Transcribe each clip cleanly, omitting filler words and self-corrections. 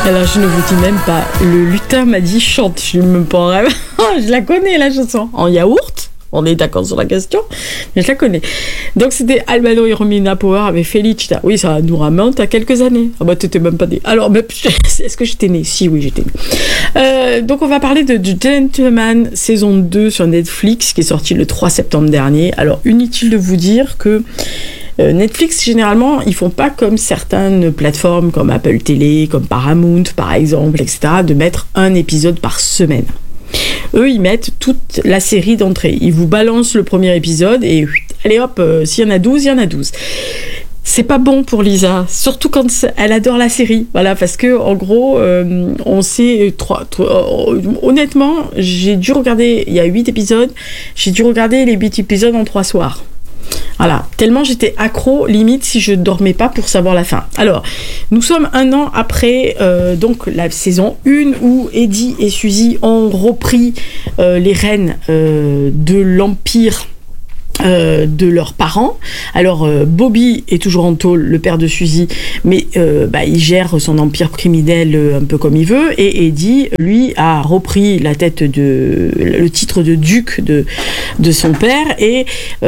Alors je ne vous dis même pas, le lutin m'a dit chante, je ne me pas en rêve. Je la connais la chanson, en yaourt, on est d'accord sur la question, mais je la connais. Donc c'était Albano et Romina Power avec Felicita. Oui, ça nous remonte à quelques années. Ah bah t'étais même pas née. Alors, est-ce que j'étais née? Si, oui, j'étais née. Donc on va parler de Gentleman saison 2 sur Netflix qui est sorti le 3 septembre dernier. Alors inutile de vous dire que Netflix, généralement, ils font pas comme certaines plateformes comme Apple Télé, comme Paramount, par exemple, etc., de mettre un épisode par semaine. Eux, ils mettent toute la série d'entrée. Ils vous balancent le premier épisode et allez hop, s'il y en a 12, il y en a 12. C'est pas bon pour Lisa, surtout quand elle adore la série. Voilà, parce que en gros, on sait honnêtement, j'ai dû regarder, il y a 8 épisodes, j'ai dû regarder les 8 épisodes en 3 soirs. Voilà, tellement j'étais accro, limite si je dormais pas pour savoir la fin. Alors, nous sommes 1 an après donc la saison 1 où Eddie et Suzy ont repris les rênes de l'empire de leurs parents. Alors Bobby est toujours en tôle, le père de Suzy, mais il gère son empire criminel un peu comme il veut, et Eddie, lui, a repris la tête le titre de duc de son père, et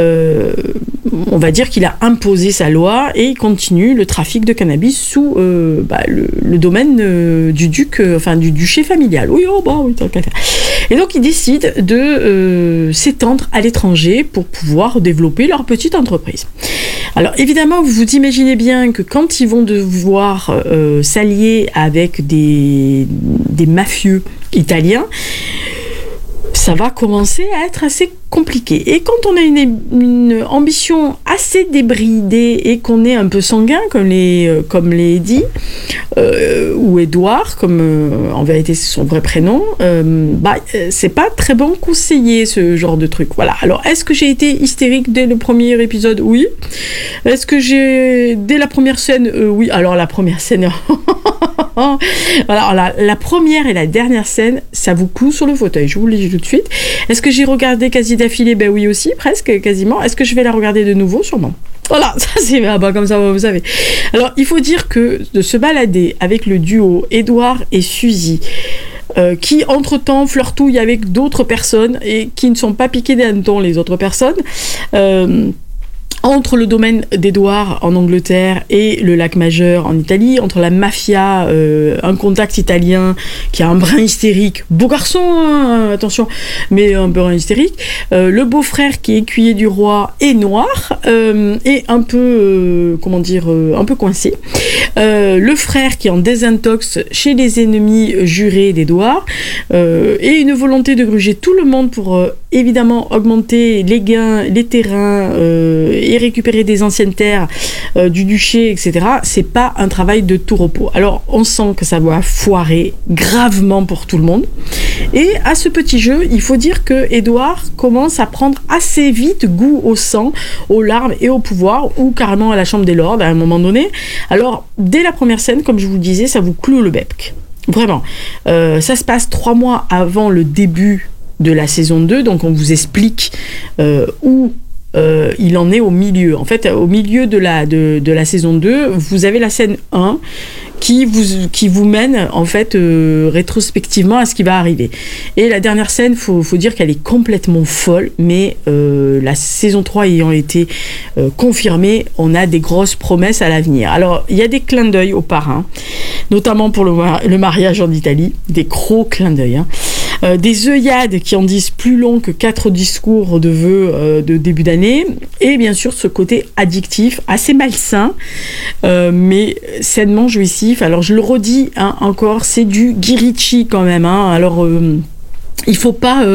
on va dire qu'il a imposé sa loi et il continue le trafic de cannabis sous le domaine du duc, du duché familial. Oui, tant qu'à faire. Et donc ils décident de s'étendre à l'étranger pour pouvoir développer leur petite entreprise. Alors évidemment, vous vous imaginez bien que quand ils vont devoir s'allier avec des mafieux italiens, ça va commencer à être assez compliqué. Et quand on a une ambition assez débridée et qu'on est un peu sanguin, comme les Eddie, ou Edouard, comme en vérité c'est son vrai prénom, c'est pas très bon conseiller ce genre de truc. Voilà. Alors, est-ce que j'ai été hystérique dès le premier épisode? Oui. Est-ce que dès la première scène? Oui. Alors, la première scène... Voilà, la première et la dernière scène, ça vous cloue sur le fauteuil, je vous le dis tout de suite. Est-ce que j'ai regardé quasi d'affilée? Ben oui aussi, presque, quasiment. Est-ce que je vais la regarder de nouveau? Sûrement. Voilà, ça c'est comme ça, vous savez. Alors, il faut dire que de se balader avec le duo Edouard et Suzy, qui entre-temps flirtouillent avec d'autres personnes et qui ne sont pas piqués des hannetons, les autres personnes, entre le domaine d'Edouard en Angleterre et le lac Majeur en Italie, entre la mafia, un contact italien qui a un brin hystérique, beau garçon, hein, attention, mais un brin hystérique, le beau-frère qui est écuyer du roi et noir, et un peu, un peu coincé, le frère qui est en désintox chez les ennemis jurés d'Edouard, et une volonté de gruger tout le monde pour évidemment augmenter les gains, les terrains, et récupérer des anciennes terres du duché, etc. C'est pas un travail de tout repos. Alors, on sent que ça va foirer gravement pour tout le monde. Et à ce petit jeu, il faut dire que Edouard commence à prendre assez vite goût au sang, aux larmes et au pouvoir, ou carrément à la Chambre des Lords à un moment donné. Alors, dès la première scène, comme je vous le disais, ça vous cloue le bec. Vraiment. Ça se passe 3 mois avant le début de la saison 2, donc on vous explique où il en est au milieu. En fait, au milieu de la saison 2, vous avez la scène 1 qui vous mène en fait rétrospectivement à ce qui va arriver. Et la dernière scène, faut dire qu'elle est complètement folle, mais la saison 3 ayant été confirmée, on a des grosses promesses à l'avenir. Alors, il y a des clins d'œil aux parrains, notamment pour le mariage en Italie, des gros clins d'œil, hein. Des œillades qui en disent plus long que 4 discours de vœux de début d'année, et bien sûr ce côté addictif, assez malsain, mais sainement jouissif. Alors je le redis encore, c'est du Guy Ritchie quand même, hein. Alors il faut pas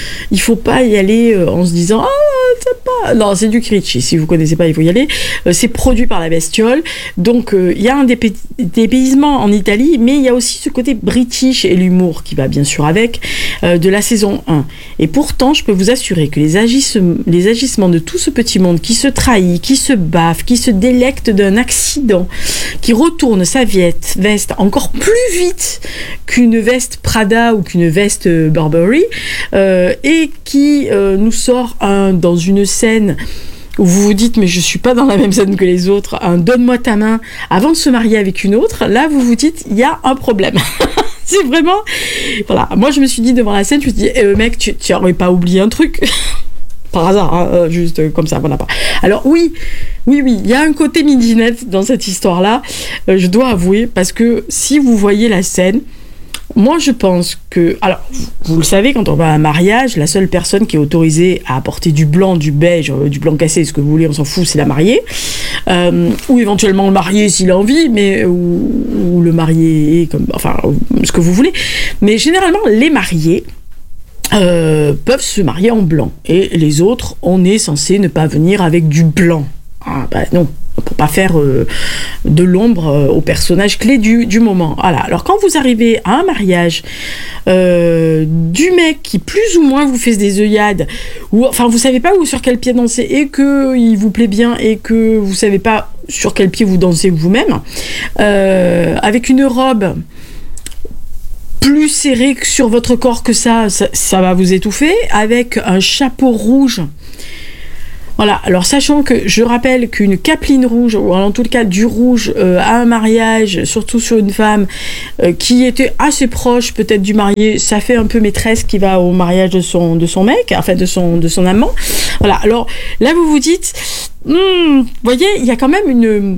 y aller en se disant c'est pas... Non, c'est du Ritchie. Si vous connaissez pas, il faut y aller. C'est produit par la Bestiole. Donc, il y a un dépaysement en Italie, mais il y a aussi ce côté british et l'humour qui va bien sûr avec de la saison 1. Et pourtant, je peux vous assurer que les agissements de tout ce petit monde qui se trahit, qui se baffe, qui se délecte d'un accident, qui retourne sa veste encore plus vite qu'une veste Prada ou qu'une veste Burberry, et qui nous sort dans une scène où vous vous dites mais je suis pas dans la même scène que les autres, donne-moi ta main avant de se marier avec une autre, là vous vous dites il y a un problème. C'est vraiment, voilà, moi je me suis dit devant la scène, je me suis dit mec, tu aurais pas oublié un truc par hasard, hein, juste comme ça, voilà. Alors oui, il y a un côté midinette dans cette histoire-là, je dois avouer, parce que si vous voyez la scène, moi je pense que, alors vous le savez, quand on va à un mariage, la seule personne qui est autorisée à apporter du blanc, du beige, du blanc cassé, ce que vous voulez, on s'en fout, c'est la mariée, ou éventuellement le marié s'il a envie, mais ou le marié, comme, enfin ce que vous voulez, mais généralement les mariés peuvent se marier en blanc. Et les autres, on est censé ne pas venir avec du blanc. Ah, bah non, pour pas faire de l'ombre au personnage clé du moment. Voilà. Alors quand vous arrivez à un mariage du mec qui plus ou moins vous fait des œillades, ou enfin vous savez pas sur quel pied danser et que il vous plaît bien et que vous savez pas sur quel pied vous dansez vous-même, avec une robe plus serré sur votre corps que ça va vous étouffer, avec un chapeau rouge. Voilà, alors sachant que je rappelle qu'une capeline rouge, ou en tout cas du rouge à un mariage, surtout sur une femme qui était assez proche peut-être du marié, ça fait un peu maîtresse qui va au mariage de son mec, enfin de son amant. Voilà, alors là vous vous dites, voyez, il y a quand même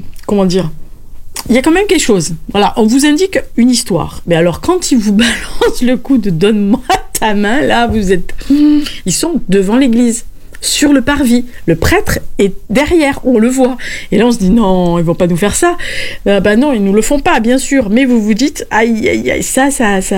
il y a quand même quelque chose. Voilà, on vous indique une histoire. Mais alors, quand ils vous balancent le coup de donne-moi ta main, là, vous êtes... Ils sont devant l'église, sur le parvis. Le prêtre est derrière, on le voit. Et là, on se dit, non, ils vont pas nous faire ça. Non, ils nous le font pas, bien sûr. Mais vous vous dites, aïe, aïe, aïe, ça.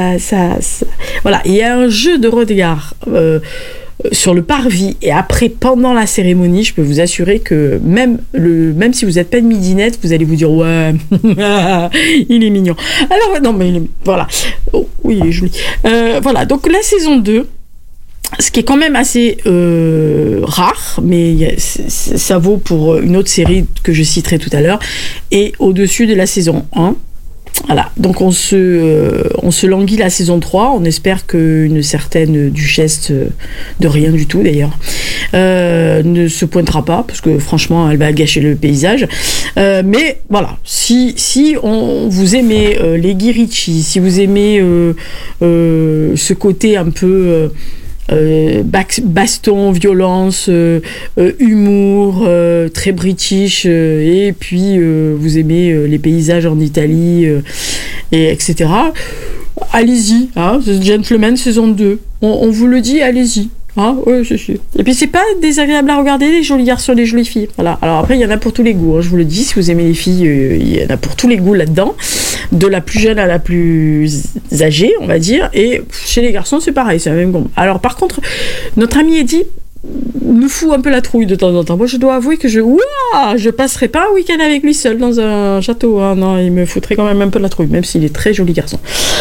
Voilà, il y a un jeu de regard sur le parvis et après pendant la cérémonie, je peux vous assurer que même si vous n'êtes pas de midinette, vous allez vous dire ouais il est mignon. Alors non mais voilà, oh, oui il est joli. Voilà, donc la saison 2, ce qui est quand même assez rare, mais ça vaut pour une autre série que je citerai tout à l'heure, et au-dessus de la saison 1. Voilà, donc on se languit la saison 3, on espère qu'une certaine duchesse, de rien du tout d'ailleurs, ne se pointera pas, parce que franchement elle va gâcher le paysage, mais voilà, si vous aimez les Guy Ritchie, si vous aimez ce côté un peu... baston, violence, humour, très british, et puis vous aimez les paysages en Italie, et etc. Allez-y, hein, The Gentleman saison 2. On vous le dit, allez-y. Ah, ouais, c'est. Et puis c'est pas désagréable à regarder, les jolis garçons, les jolies filles. Voilà. Alors après, il y en a pour tous les goûts, hein, je vous le dis, si vous aimez les filles, il y en a pour tous les goûts là-dedans, de la plus jeune à la plus âgée, on va dire, et chez les garçons, c'est pareil, c'est la même gomme. Alors par contre, notre ami Eddie nous fout un peu la trouille de temps en temps. Moi, je dois avouer que je passerai pas un week-end avec lui seul dans un château, hein. Non, il me foutrait quand même un peu la trouille, même s'il est très joli garçon.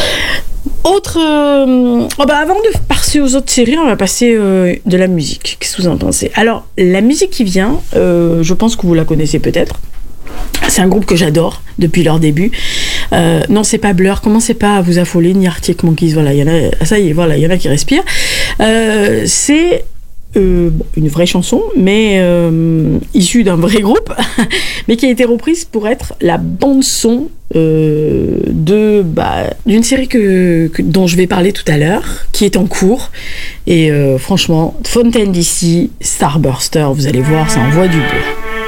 Avant de passer aux autres séries, on va passer de la musique. Qu'est-ce que vous en pensez? Alors, la musique qui vient, je pense que vous la connaissez peut-être. C'est un groupe que j'adore depuis leur début. Non, c'est pas Blur. Commencez pas à vous affoler, ni Arctic Monkeys. Voilà, il y en a. Ça y est, voilà, il y en a qui respirent. C'est une vraie chanson, mais issue d'un vrai groupe, mais qui a été reprise pour être la bande son d'une série dont je vais parler tout à l'heure, qui est en cours, et franchement, Fontaine DC, Starburster, vous allez voir, ça envoie du beau.